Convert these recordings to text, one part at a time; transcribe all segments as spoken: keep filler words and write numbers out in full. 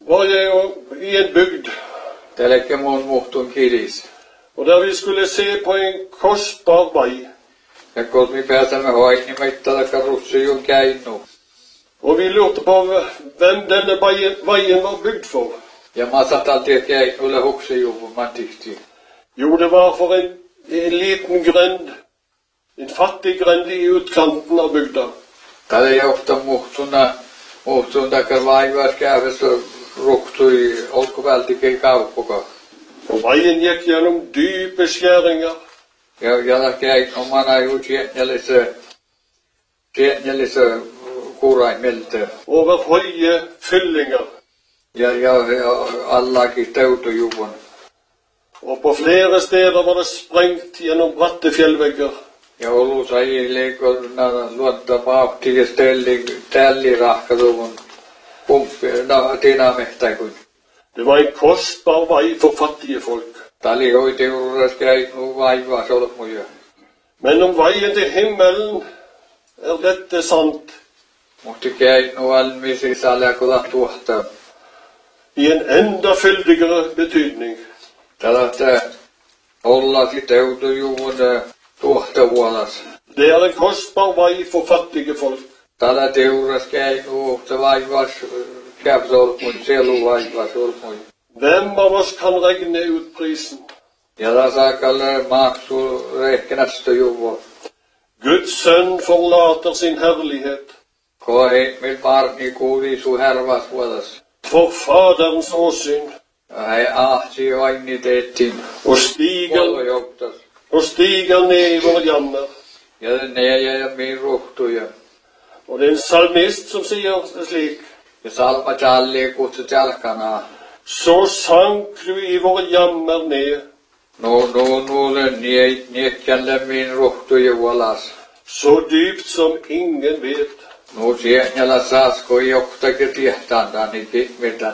var jeg jo i en bygd, Tälläkin mun muhtun kilis. og der vi skulle se på en kostbar vei. Ja kun mi pääsemme hoikni meittala karussijun käinnu. Og vi lurte på hvem denne veien, veien var bygd for. Ja mä sataltiin käinnulle huksijuvun man tihti. Jo, det var for en, en liten grend, en fattig grend i utkanten av bygda. Tällä johtaa muhtuna, muhtun takar vaivas käydessä ruhtui olkuvältikin kauppuka. Og veien gikk gjennom dype skjæringer. Ja ja käinnu mana ju tjenjälise, tjenjälise kuraimilta. Over høye fyllinger. Ja, ja, ja allakin teutujuvun. Og på flere steder var det sprengt gjennom bratte fjellvegger. Ja olussa ei leikonna luotta paahti ja stelli, tälli rahkaduvun. Pumppi, na, tina mehtäikun. Det var en kostbar vei for fattige folk. Tali hoiti urras käinnu vaivaa solmuja. Men om veien til himmelen er dette sant, Muhti käinnu almisi saljakula tuohta. i en enda fyldigere betydning. Tällä ollasi teutujuvun tuohta vuolas. Det er en kostbar vei for fattige folk. Tällä teuras käinnu uhta vaivas käpsolmui, selu vaivas solmui. Hvem av oss kan regne ut prisen? Ja tasakalle maksu rehkenästä juvo. Guds sønn forlater sin herlighet Ko heimil barni kuuli su härvas vuolas. for Faderens åsyn Ja hei ahti vaini teettiin. og stiger, Puolujohtas. og stiger ned i vår jammer. Ja neja ja min ruhtuja. Og det er en salmist som sier det slik: Ja salma jalli kutsu jalkana. Så sank du i vår jammer ned, No no nuule nie niekkälle min ruhtuja vuolas. så dypt som ingen vet. No sienjällä saasko johtakin tiehtään niin mitään.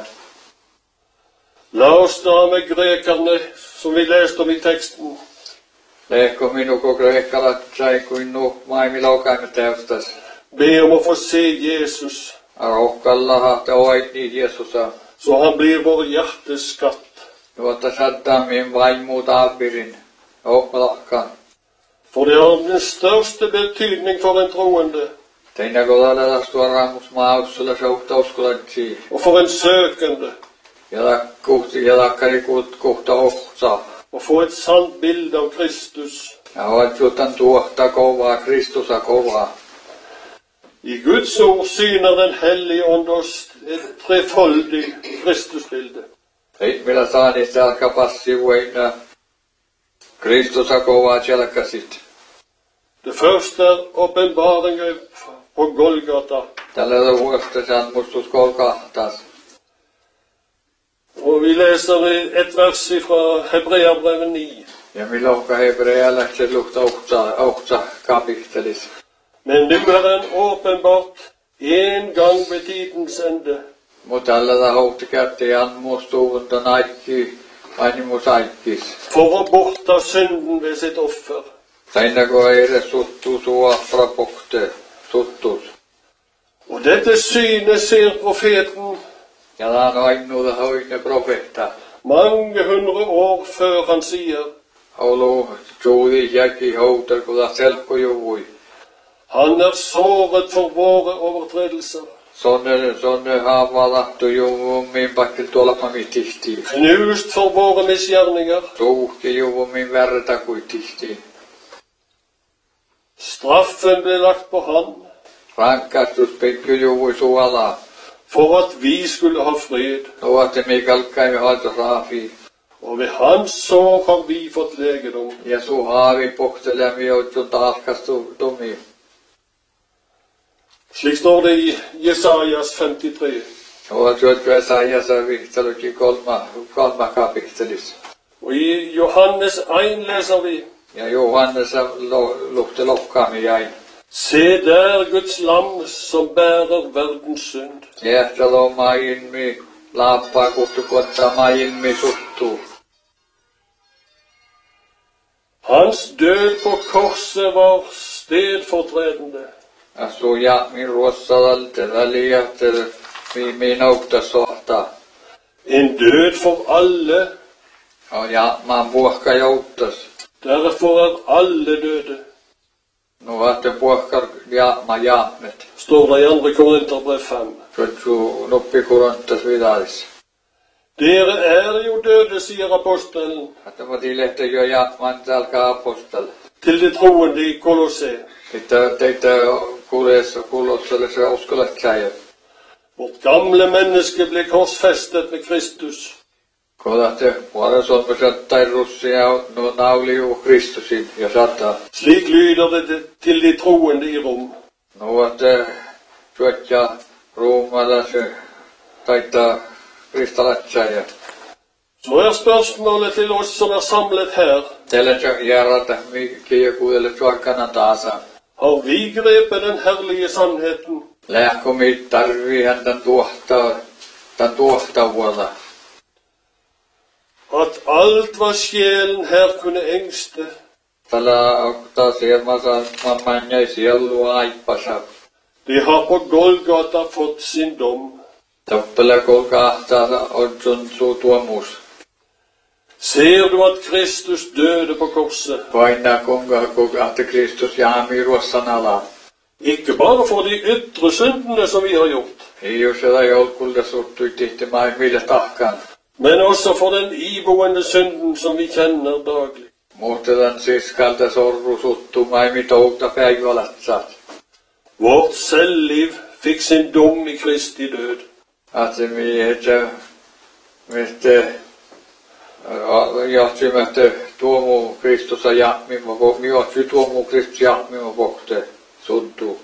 La oss da med grekerne, som vi leste om i teksten, Lehko minuko kreikkalat sai kuin nu maimilaukaime teustas. be om å få se Jesus, Rohkalla hahta oitni Jeesusa. så han blir vår hjertes skatt. Jotta saddaan min vaimuut alpirin. Oppalakkaan. For det har den største betydning for en troende, Teinä kolalla suoraamus maaussella souhta uskulantsiin. og for en søkende, Ja kuhti ja lakkari kuht kohta ohtsa. å få et sant bilde av Kristus. Ja ootsutan tuohta kovaa, Kristusa kovaa. I Guds ord syner den hellige ånd oss et trefoldig Kristusbilde. Ei millä saani selkä passivuina. Kristusa kovaa selkäsit. Det første er åpenbaringen på Golgata. Tällä vuosta saan mustus kolkahtas. Og vi leser et vers fra Hebreabrevet ni. Ja milloinka hebrealla se lukta ohtsa, ohtsa kapittelis. Men nu er den åpenbart en gang ved tidens ende. Mutta tällä hohti kätti anmustuunta naikki, animus aikkis. For å bortta synden ved sitt offer. Teinä kun ei edes suttu suohtra pokte, suttus. Og dette synet ser profeten Ja tää on ainuuta hoine profetta. mange hundre år før han sier: Olu juudi jäki houter kuda selkkojuvui. Han er såret for våre overtredelser, Sonne, sonne haavalahtu juvu min pakki tuolla mi tihti. knust for våre misgjerninger. Tuhki juvu min verta kui tihti. Straffen ble lagt på han Rankastus pikku juvui suolaa. for at vi skulle ha fred, Nuotte mi kalkkaimi hoito raafi. og ved hans sår har vi fått legedom. Ja su haavi pohtelemi outsun tarkastu tumi. Slik står det i Jesajas femtitre. Nuotte Jesaajassa vihteluki kolma, kolma kapittelis. Og i Johannes en leser vi: Ja Johannessa luhti lokkaami jäin. Se der Guds lam som bærer verdens synd. Jehtalo maajinmi laappaa kuhtu kotta maajinmi suttuu. Hans død på korset var stedfortredende. Asu ja min ruossalalta väliähtel mi min aukta sohta. En død for alle. Ja, ja, man puhka joutas. Derfor er alle døde. No att det puhkar jaama jaammet. Står det i andre Korinterbrev fem. Kutsu nuppi Korintas vidalis. Dere er jo døde, sier apostelen Että mä tilehtä jo jaaman tälkä apostel. til de troende i Kolosse. Että teitä kuuleessa kuulosselle se uskollet säijät. Vårt gamle menneske ble korsfestet med Kristus. Kodahte vuorosolmiset tai russia no nauliu Kristusin ja sata. Slik lyder det til de troende i Rom. No että syötja ruumalla se taittaa kristalat säijät. Så er spørsmålet til oss som er samlet her. Teillä se järrata mikki ja kuudelle suokkana taasa. Har vi grepet den herlige sannheten? Lähkomi tarvii hän tän tuohtaa, tän tuohtavuoda. At alt hva sjelen her kunne engste, Tällä ottaa sielmassa mamman sielu aippasa. de har på Golgata fått sin dom. Toppele kolkahtaa on sun suu tuomus. Ser du at Kristus døde på korset? Vaina kuinka kuinka Kristus jaami ruossan ala. Ikke bare for de ytre syndene som vi har gjort, Ei jos sitä joulukulle suttui tihti mai mille tahkan. men også for den iboende synden som vi kjenner daglig. Muutetaan siskalta sorru suttu mai mitouta päivälatsat. Vårt selvliv fikk sin dom i Kristi død. Att vi heter mette johti mette tuomu Kristusa jahmimo mi johti tuomu Kristus jahmimo bokte suntu.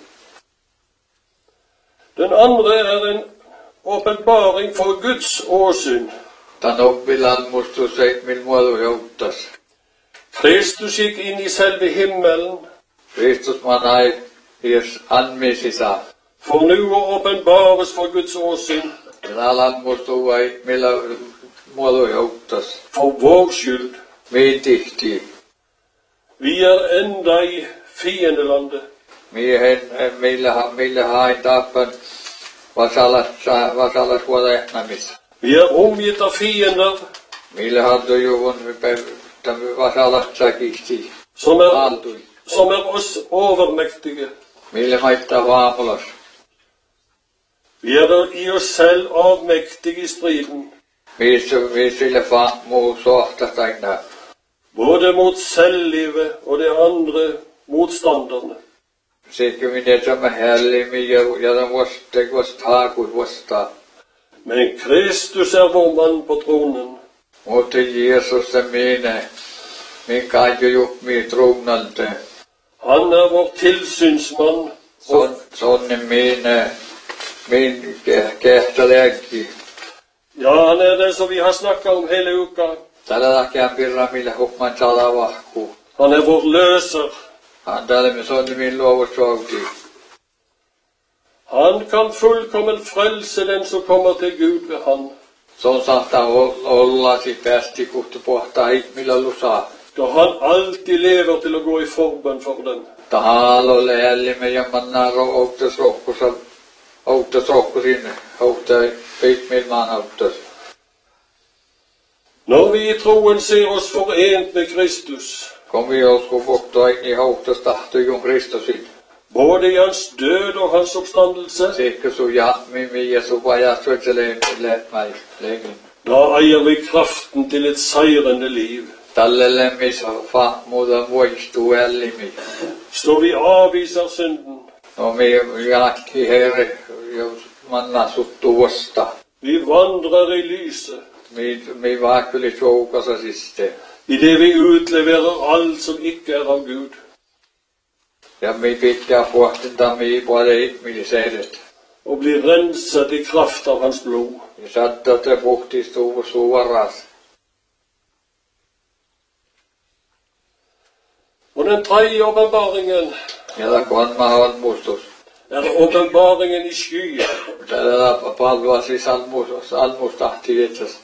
Den andre er en åpenbaring for Guds åsyn. Tän oppilan mustu se mil muodu jouttas. Kristus gikk inn i selve himmelen Kristus manai hies anmisisa. for nå å åpenbares for Guds åsyn, Ilalan mustu vai millä muodu jouttas. for vår skyld. Mi tihti. Vi er enda i fiendelandet. Miehen millä millä hain tappan vasalas vasalas vuoda ehnamis. Vi er omgitt av fiender Millä hadde juvun tämän vasalatsa kisti. som er, Altui. som er oss overmektige. Millä maittaa vaamulas. Vi er i oss selv avmektige i striden, Missä misille fa muu sohtas aina. både mot selvlivet og de andre motstanderne. Sitten minä tämä hällimi ja ja den vaste vast haku vasta. Men Kristus er vår mann på tronen. Mutta Jeesus se mine. Min kaikki mi tronalte. Han er vår tilsynsmann, Son sonne mine. Min kehtäläkki. ja, han er den som vi har snakket om hele uka. Tällä takia pirra millä hukman sala vahku. Han er vår løser. Han tällä me sonne min luovusouti. Han kan fullkommen frelse den som kommer til Gud ved han. Son saattaa olla si päästi kuhtu pohtaa millä lusaa. Da han alltid lever til å gå i forbønn for dem. Tahalolle jäljimme ja mannaa ouktas rohkusa. Ouktas rohkusin. Ouktas peitmil maan ouktas. Når vi i troen ser oss forent med Kristus, Kom vi joskus voktaa inni ouktas tahtujun Kristusin. både i hans død og hans oppstandelse, Siikka su jahmimi ja su vajat suetseleen lehmäi legin. da eier vi kraften til et seirende liv. Tälle lemmis fa muuta muistuu jäljimin. Så vi avviser synden. No mi jälkki herre, jos manna suttu vasta. Vi vandrer i lyset, Mi, mi vaakuli soukasa siste. i det vi utleverer alt som ikke er av Gud. Ja mi pitää pohtinta mi puolelle ihmiset. Og blir renset i kraft av hans blod. Ja saattaa te puhtistuu suoras. Og den tredje åpenbaringen Ja da kun mä oon muistus. er åpenbaringen i skyen. Tällä palvaa siis almus, almustahti etsas.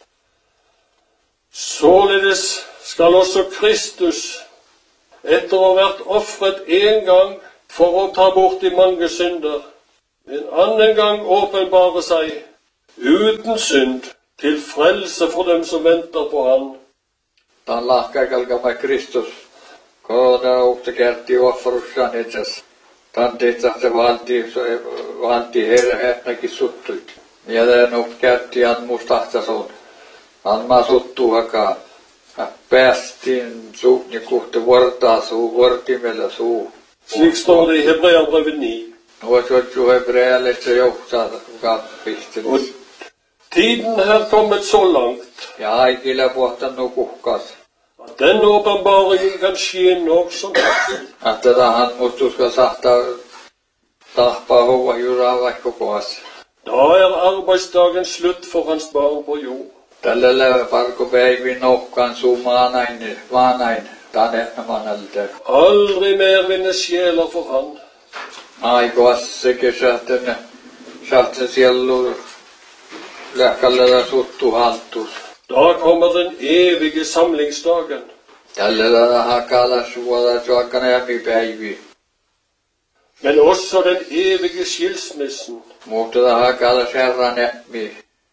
Således skal også Kristus, etter å ha vært offret en gang for å ta bort de mange synder, en annen gang åpenbare seg uten synd til frelse for dem som venter på han. Tämän lahkaikalkama Kristus, koda ukta kerti offerussan etsas. Tämän tehtä se valti, valti herra hetnäkin suttuit. Ja tämän ukta kerti an mustahtas on. Han maa suttuu hakaa. Päästiin suhni kohta vuortaa suu, vuortimella suu. Slik står det i Hebreerbrevet ni. Nå så jo hebrealle se johtaa kappisteli. Og tiden har kommet så langt Ja aikilla pohtan nukuhkas. at den åpenbaringen kan skje når som helst. Että tähän mustuska sahtaa tahpaa hova juraa vaikka kohdassa. Da er arbeidsdagen slutt for hans barn på jord. Tällä levä parko päivin nohkaan suu maanain, maanain, tänne manalta. Aldri mer vinne sjeler for han. Aikoas sekä sähtön, sähtön siellu lähkällä suttu haltus. Da kommer den evige samlingsdagen. Tällä levä hakala suola suokka nämi päivi. Men også den evige skilsmissen. Mutta da hakala serra nämi.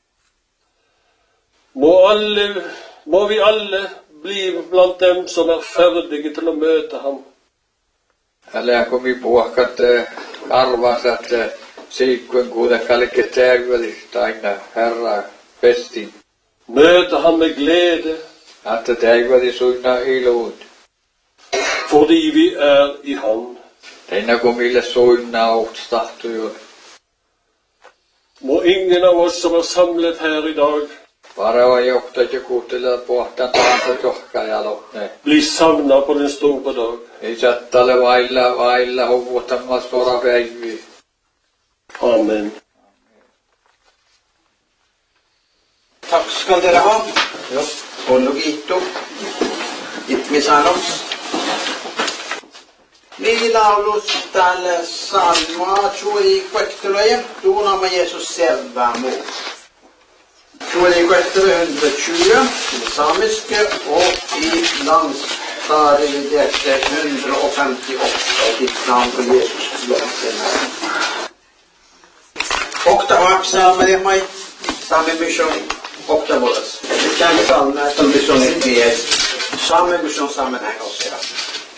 Må, alle, må vi alle bli blant dem som er ferdige til å møte ham. Älä komi puhkat arvas, että siikkuin kuitenkallekin täyvälistä aina Herra pestin. Møte ham med glede, Että täyväli suina iluut. fordi vi er i han. Teina komille suina ohtstahtuju. Må ingen av oss som er samlet her i dag Varava johtajat ja kuuntelijat pohtan tahansa johkajalohtne. bli savna på den store dag. Ei sattale vailla vailla huvutamma stora päivi. Amen. Takk skal dere ha. Ologito. Itmisanos. Niin laulus täällä salmaa sui kuekteloja. Tuunaamme Jeesus selvää muu. Sui kuekteloja hundre tjue. Det samiske og i landstarividerte hundre femtiåtte. Ditt navn på Jesus. Okta aksamme det mai. Sami mission. Okta vuodas. Nyt käänne salmea, että on mission, samme mission sammenhäng också.